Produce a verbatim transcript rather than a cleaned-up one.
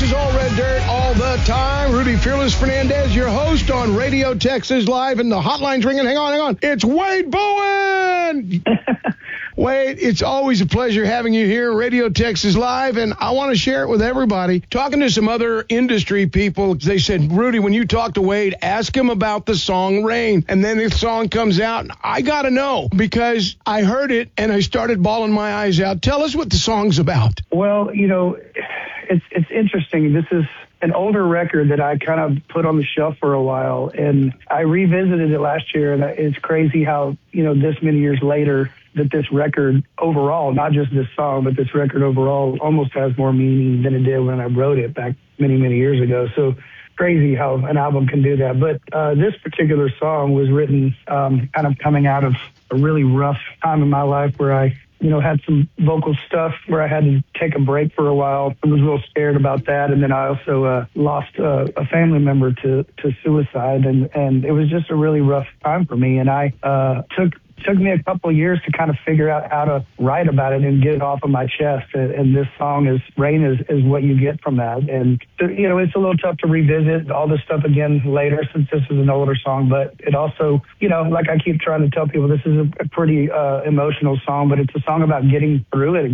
Texas, all red dirt, all the time. Rudy Fearless Fernandez, your host on Radio Texas Live, and the hotline's ringing. Hang on, hang on. It's Wade Bowen! Wade, it's always a pleasure having you here, Radio Texas Live, and I want to share it with everybody. Talking to some other industry people, they said, Rudy, when you talk to Wade, ask him about the song Rain. And then the song comes out, I got to know, because I heard it and I started bawling my eyes out. Tell us what the song's about. Well, you know, it's it's interesting. This is an older record that I kind of put on the shelf for a while, and I revisited it last year, and it's crazy how, you know, this many years later, that this record overall, not just this song, but this record overall almost has more meaning than it did when I wrote it back many, many years ago. So crazy how an album can do that. But uh, this particular song was written um, kind of coming out of a really rough time in my life where I, you know, had some vocal stuff where I had to take a break for a while. I was a little scared about that. And then I also uh, lost uh, a family member to, to suicide. And, and it was just a really rough time for me. And I uh, took took me a couple of years to kind of figure out how to write about it and get it off of my chest. And, and this song is Rain is, is what you get from that. And, you know, it's a little tough to revisit all this stuff again later since this is an older song, but it also, you know, like I keep trying to tell people, this is a, a pretty uh, emotional song, but it's a song about getting through it